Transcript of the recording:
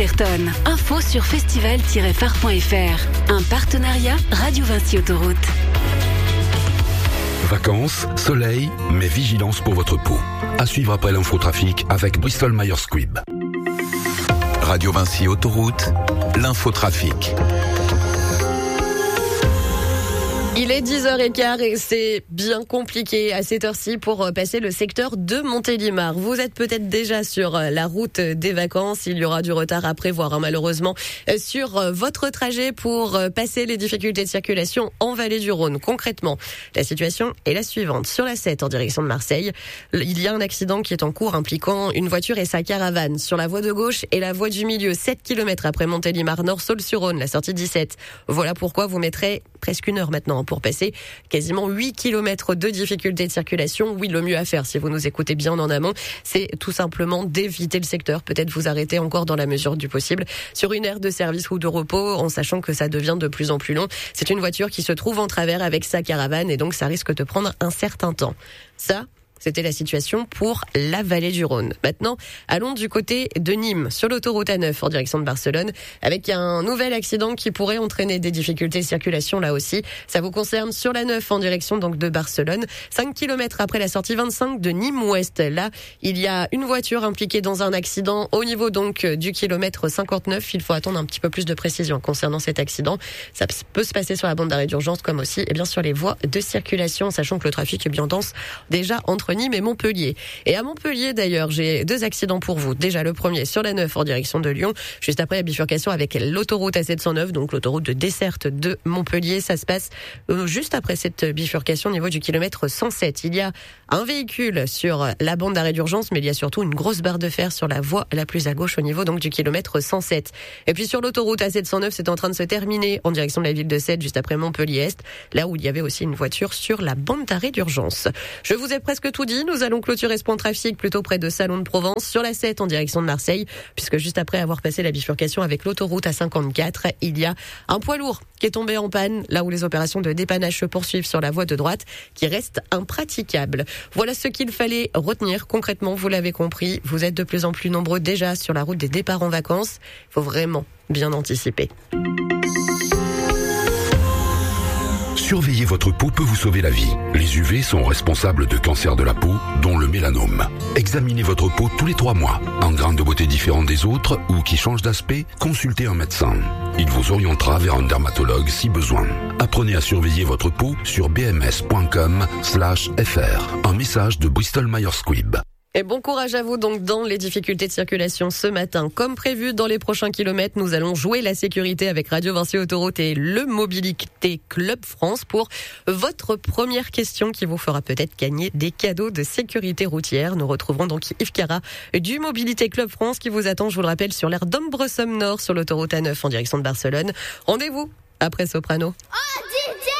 Ayrton, info sur festival-phare.fr. Un partenariat Radio Vinci Autoroute. Vacances, soleil, mais vigilance pour votre peau. À suivre après l'infotrafic avec Bristol Myers Squibb. Radio Vinci Autoroute, l'infotrafic. Il est 10h15 et c'est bien compliqué à cette heure-ci pour passer le secteur de Montélimar. Vous êtes peut-être déjà sur la route des vacances. Il y aura du retard à prévoir, malheureusement, sur votre trajet pour passer les difficultés de circulation en vallée du Rhône. Concrètement, la situation est la suivante. Sur la 7 en direction de Marseille, il y a un accident qui est en cours impliquant une voiture et sa caravane. Sur la voie de gauche et la voie du milieu, 7 km après Montélimar Nord, Saulx-sur-Rhône, la sortie 17. Voilà pourquoi vous mettrez presque une heure maintenant pour passer quasiment 8 km de difficultés de circulation. Oui, le mieux à faire, si vous nous écoutez bien en amont, c'est tout simplement d'éviter le secteur. Peut-être vous arrêter encore dans la mesure du possible sur une aire de service ou de repos, en sachant que ça devient de plus en plus long. C'est une voiture qui se trouve en travers avec sa caravane et donc ça risque de prendre un certain temps. Ça, c'était la situation pour la vallée du Rhône. Maintenant, allons du côté de Nîmes, sur l'autoroute A9 en direction de Barcelone, avec un nouvel accident qui pourrait entraîner des difficultés de circulation là aussi. Ça vous concerne sur la 9 en direction donc de Barcelone, 5 km après la sortie 25 de Nîmes-Ouest. Là, il y a une voiture impliquée dans un accident au niveau donc du kilomètre 59. Il faut attendre un petit peu plus de précision concernant cet accident. Ça peut se passer sur la bande d'arrêt d'urgence comme aussi bien sur les voies de circulation, sachant que le trafic est bien dense déjà entre Nîmes et Montpellier. Et à Montpellier d'ailleurs, j'ai deux accidents pour vous. Déjà le premier sur la 9 en direction de Lyon, juste après la bifurcation avec l'autoroute A709, donc l'autoroute de desserte de Montpellier. Ça se passe juste après cette bifurcation au niveau du kilomètre 107. Il y a un véhicule sur la bande d'arrêt d'urgence, mais il y a surtout une grosse barre de fer sur la voie la plus à gauche au niveau donc du kilomètre 107. Et puis sur l'autoroute A709, c'est en train de se terminer en direction de la ville de Sète, juste après Montpellier-Est, là où il y avait aussi une voiture sur la bande d'arrêt d'urgence. Je vous ai presque tout dit, nous allons clôturer ce point de trafic plutôt près de Salon de Provence sur la 7 en direction de Marseille, puisque juste après avoir passé la bifurcation avec l'autoroute A54, il y a un poids lourd qui est tombé en panne, là où les opérations de dépannage se poursuivent sur la voie de droite, qui reste impraticable. Voilà ce qu'il fallait retenir concrètement, vous l'avez compris, vous êtes de plus en plus nombreux déjà sur la route des départs en vacances, il faut vraiment bien anticiper. Surveiller votre peau peut vous sauver la vie. Les UV sont responsables de cancers de la peau, dont le mélanome. Examinez votre peau tous les 3 mois. Un grain de beauté différent des autres ou qui change d'aspect, consultez un médecin. Il vous orientera vers un dermatologue si besoin. Apprenez à surveiller votre peau sur bms.com/fr. Un message de Bristol Myers Squibb. Et bon courage à vous donc dans les difficultés de circulation ce matin. Comme prévu, dans les prochains kilomètres, nous allons jouer la sécurité avec Radio Vinci Autoroute et le Mobilité Club France pour votre première question qui vous fera peut-être gagner des cadeaux de sécurité routière. Nous retrouverons donc Yves Cara du Mobilité Club France qui vous attend, je vous le rappelle, sur l'aire d'Ombressomme Nord sur l'autoroute A9 en direction de Barcelone. Rendez-vous après Soprano.